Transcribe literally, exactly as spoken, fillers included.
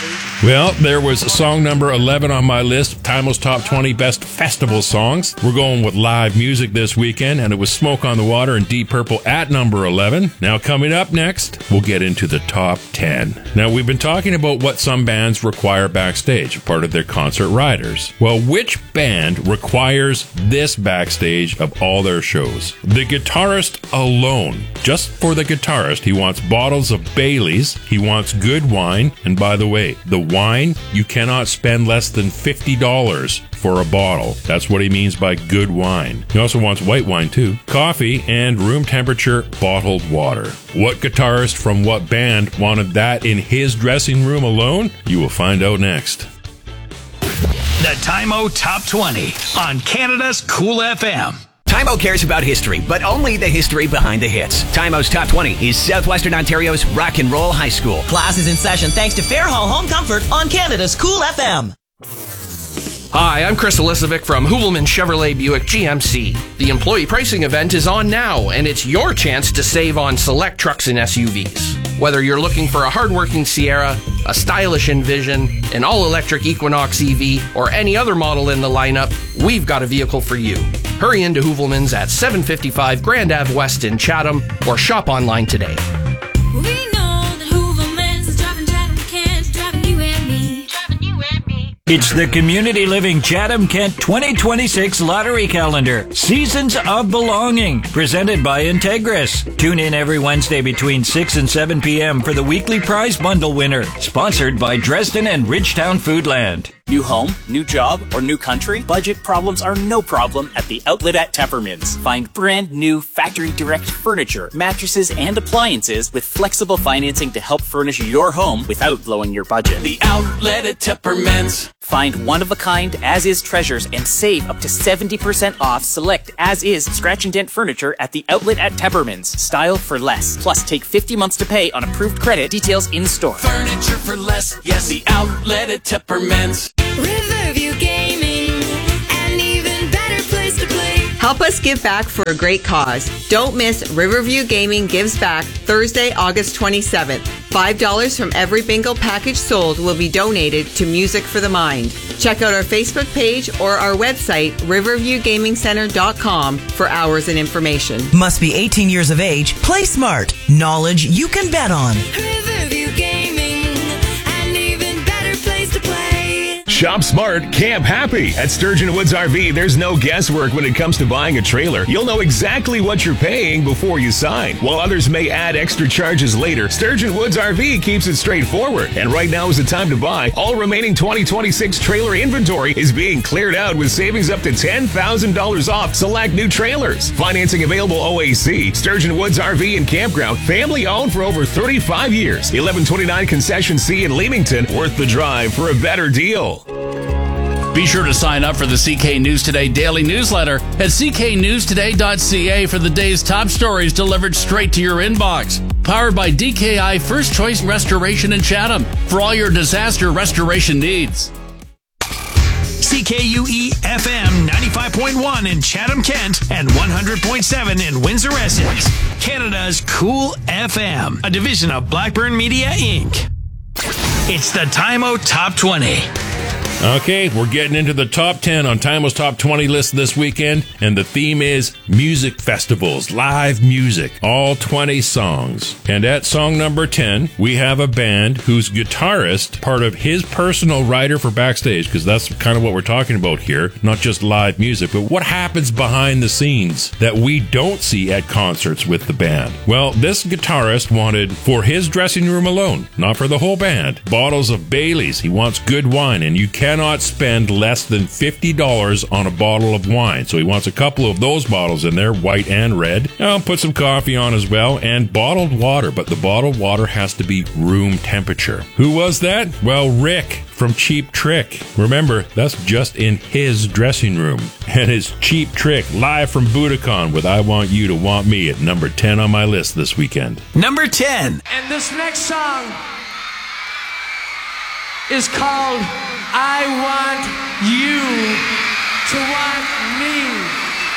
Well, there was song number eleven on my list, Timeless Top twenty Best Festival Songs. We're going with live music this weekend, and it was Smoke on the Water and Deep Purple at number eleven. Now, coming up next, we'll get into the top ten. Now, we've been talking about what some bands require backstage, part of their concert riders. Well, which band requires this backstage of all their shows? The guitarist alone. Just for the guitarist, he wants bottles of Baileys, he wants good wine, and by the way, the wine, you cannot spend less than fifty dollars for a bottle. That's what he means by good wine. He also wants white wine too, coffee, and room temperature bottled water. What guitarist from what band wanted that in his dressing room alone? You will find out next. The Time-O Top twenty on Canada's Cool F M. Time-O cares about history, but only the history behind the hits. Time-O's Top twenty is Southwestern Ontario's Rock and Roll High School. Class is in session thanks to Fairhall Home Comfort on Canada's Cool F M. Hi, I'm Chris Elisovic from Hoovelman Chevrolet Buick G M C. The employee pricing event is on now, and it's your chance to save on select trucks and S U Vs. Whether you're looking for a hardworking Sierra, a stylish Envision, an all-electric Equinox E V, or any other model in the lineup, we've got a vehicle for you. Hurry into Hoovelman's at seven fifty-five Grand Ave West in Chatham, or shop online today. We know that Hoovelman's is driving Chatham Kent, driving you and me, driving you and me. It's the Community Living Chatham Kent twenty twenty-six Lottery Calendar, Seasons of Belonging, presented by Integris. Tune in every Wednesday between six and seven p.m. for the weekly prize bundle winner, sponsored by Dresden and Ridgetown Foodland. New home, new job, or new country? Budget problems are no problem at the Outlet at Teppermans. Find brand new factory direct furniture, mattresses, and appliances with flexible financing to help furnish your home without blowing your budget. The Outlet at Teppermans. Find one-of-a-kind as-is treasures and save up to seventy percent off select as-is scratch and dent furniture at the Outlet at Teppermans. Style for less. Plus, take fifty months to pay on approved credit. Details in store. Furniture for less. Yes, the Outlet at Teppermans. Riverview Gaming, an even better place to play. Help us give back for a great cause. Don't miss Riverview Gaming Gives Back Thursday, August twenty-seventh. five dollars from every bingo package sold will be donated to Music for the Mind. Check out our Facebook page or our website, riverview gaming center dot com, for hours and information. Must be eighteen years of age. Play smart. Knowledge you can bet on. Riverview Gaming, an even better place to play. Shop smart, camp happy. At Sturgeon Woods R V, there's no guesswork when it comes to buying a trailer. You'll know exactly what you're paying before you sign. While others may add extra charges later, Sturgeon Woods R V keeps it straightforward. And right now is the time to buy. All remaining twenty twenty-six trailer inventory is being cleared out with savings up to ten thousand dollars off select new trailers. Financing available O A C. Sturgeon Woods R V and Campground. Family owned for over thirty-five years. eleven twenty-nine Concession C in Leamington. Worth the drive for a better deal. Be sure to sign up for the C K News Today daily newsletter at c k news today dot c a for the day's top stories delivered straight to your inbox. Powered by D K I First Choice Restoration in Chatham for all your disaster restoration needs. C K U E F M ninety-five point one in Chatham, Kent, and one hundred point seven in Windsor, Essex. Canada's Cool F M, a division of Blackburn Media, Incorporated. It's the Time-O Top twenty. Okay, we're getting into the top ten on Time-O's Top twenty list this weekend, and the theme is music festivals, live music, all twenty songs. And at song number ten, we have a band whose guitarist, part of his personal rider for backstage, because that's kind of what we're talking about here, not just live music, but what happens behind the scenes that we don't see at concerts with the band. Well, this guitarist wanted, for his dressing room alone, not for the whole band, bottles of Baileys. He wants good wine, and you can cannot spend less than fifty dollars on a bottle of wine. So he wants a couple of those bottles in there, white and red. I'll put some coffee on as well, and bottled water, but the bottled water has to be room temperature. Who was that? Well, Rick from Cheap Trick. Remember, that's just in his dressing room. And his Cheap Trick, live from Budokan with I Want You to Want Me at number ten on my list this weekend. Number ten. And this next song is called I Want You to Want Me.